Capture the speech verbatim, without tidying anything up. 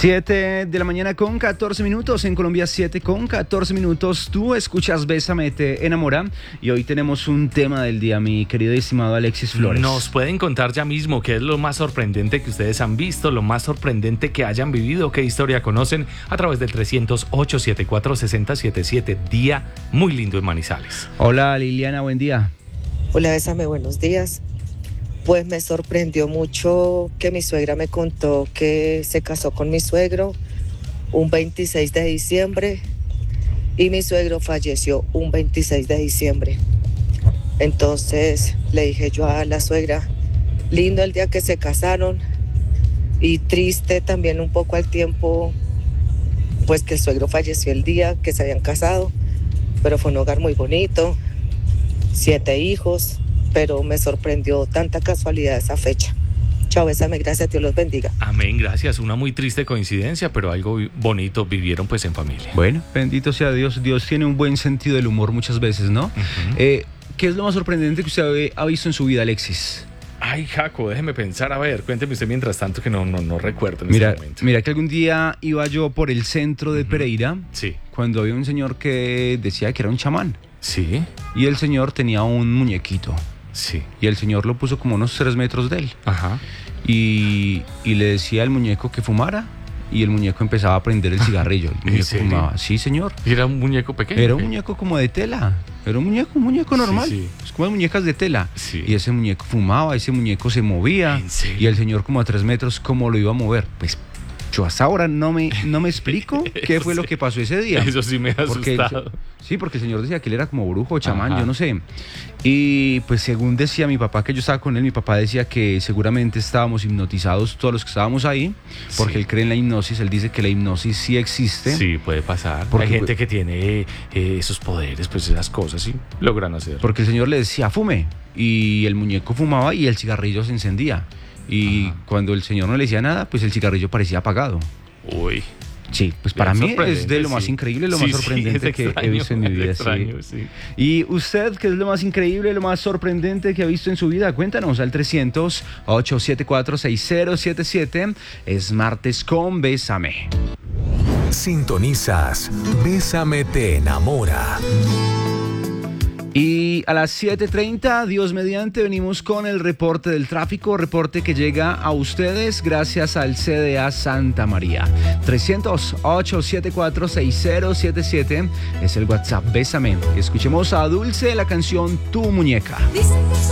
siete de la mañana con catorce minutos, en Colombia siete con catorce minutos, tú escuchas Bésame, te enamora, y hoy tenemos un tema del día, mi querido y estimado Alexis Flores. Nos pueden contar ya mismo qué es lo más sorprendente que ustedes han visto, lo más sorprendente que hayan vivido, qué historia conocen a través del trescientos, ochocientos setenta y cuatro, sesenta setenta y siete, día muy lindo en Manizales. Hola Liliana, buen día. Hola, Bésame, buenos días. Pues me sorprendió mucho que mi suegra me contó que se casó con mi suegro un veintiséis de diciembre y mi suegro falleció un veintiséis de diciembre. Entonces le dije yo a la suegra, lindo el día que se casaron y triste también un poco al tiempo, pues que el suegro falleció el día que se habían casado, pero fue un hogar muy bonito, siete hijos. Pero me sorprendió tanta casualidad esa fecha. Chao, Bésame, gracias, Dios los bendiga. Amén, gracias. Una muy triste coincidencia, pero algo bonito vivieron pues en familia. Bueno, bendito sea Dios. Dios tiene un buen sentido del humor muchas veces, ¿no? Uh-huh. Eh, ¿Qué es lo más sorprendente que usted ha visto en su vida, Alexis? Ay, Jaco, déjeme pensar. A ver, cuénteme usted mientras tanto que no, no, no recuerdo en mira, este momento. Mira que algún día iba yo por el centro de uh-huh. Pereira, sí. Cuando había un señor que decía que era un chamán. Sí. Y el señor tenía un muñequito. Sí. Y el señor lo puso como unos tres metros de él. Ajá. Y, y le decía al muñeco que fumara y el muñeco empezaba a prender el cigarrillo. El muñeco fumaba. Sí, señor. ¿Y era un muñeco pequeño? Era un muñeco como de tela. Era un muñeco, un muñeco normal. Sí, sí. Es como muñecas de tela. Sí. Y ese muñeco fumaba, ese muñeco se movía. ¿En serio? Y el señor como a tres metros, ¿cómo lo iba a mover? Pues yo hasta ahora no me, no me explico qué fue sí. lo que pasó ese día. Eso sí me ha porque asustado. El, sí, porque el señor decía que él era como brujo o chamán, Ajá. yo no sé. Y pues según decía mi papá, que yo estaba con él, mi papá decía que seguramente estábamos hipnotizados todos los que estábamos ahí, porque sí. él cree en la hipnosis, él dice que la hipnosis sí existe. Sí, puede pasar. Porque, hay gente que tiene eh, esos poderes, pues esas cosas, sí, logran hacer. Porque el señor le decía, fume, y el muñeco fumaba y el cigarrillo se encendía. Y Ajá. cuando el señor no le decía nada, pues el cigarrillo parecía apagado. Uy. Sí, pues para mí es de lo más sí. increíble, lo sí, más sorprendente sí, que extraño, he visto en mi vida. Extraño, sí. Sí. ¿Y usted qué es lo más increíble, lo más sorprendente que ha visto en su vida? Cuéntanos al trescientos, ochocientos setenta y cuatro, sesenta setenta y siete. Es martes con Bésame. Sintonizas Bésame te enamora. Y a las siete treinta, Dios mediante, venimos con el reporte del tráfico, reporte que llega a ustedes gracias al C D A Santa María. trescientos, ochocientos setenta y cuatro, sesenta setenta y siete es el WhatsApp Bésame. Escuchemos a Dulce la canción Tu Muñeca. Dicen que